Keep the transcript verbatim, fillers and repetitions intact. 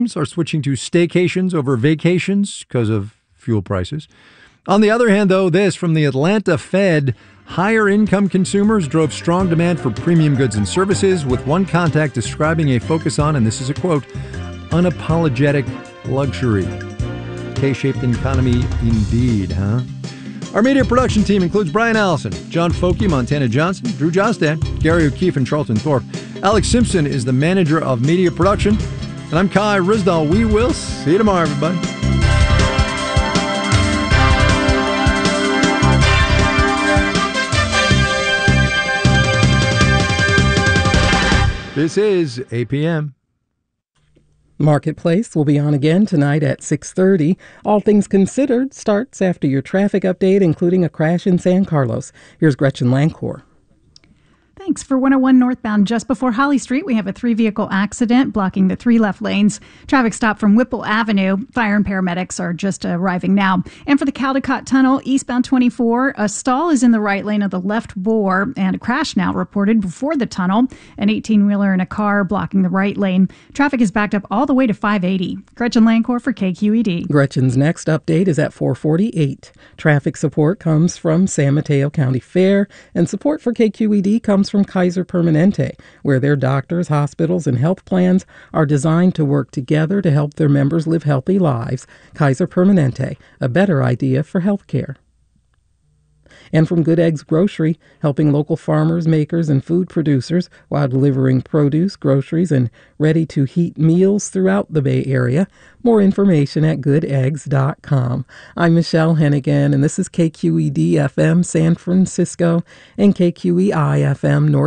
are switching to staycations over vacations because of fuel prices. On the other hand, though, this from the Atlanta Fed, higher income consumers drove strong demand for premium goods and services, with one contact describing a focus on, and this is a quote, unapologetic luxury. K-shaped economy indeed, huh? Our media production team includes Brian Allison, John Folke, Montana Johnson, Drew Jostan, Gary O'Keefe, and Charlton Thorpe. Alex Simpson is the manager of media production. And I'm Kai Rizdal. We will see you tomorrow, everybody. This is A P M. Marketplace will be on again tonight at six thirty. All Things Considered starts after your traffic update, including a crash in San Carlos. Here's Gretchen Lancor. Thanks. For one oh one northbound, just before Holly Street, we have a three-vehicle accident blocking the three left lanes. Traffic stop from Whipple Avenue. Fire and paramedics are just arriving now. And for the Caldecott Tunnel, eastbound twenty-four, a stall is in the right lane of the left bore, and a crash now reported before the tunnel. An eighteen-wheeler and a car blocking the right lane. Traffic is backed up all the way to five eighty. Gretchen Lancor for K Q E D. Gretchen's next update is at four forty-eight. Traffic support comes from San Mateo County Fair, and support for K Q E D comes from Kaiser Permanente, where their doctors, hospitals, and health plans are designed to work together to help their members live healthy lives. Kaiser Permanente, a better idea for health care. And from Good Eggs Grocery, helping local farmers, makers, and food producers while delivering produce, groceries, and ready-to-heat meals throughout the Bay Area. More information at good eggs dot com. I'm Michelle Hennigan, and this is K Q E D F M San Francisco and K Q E I F M North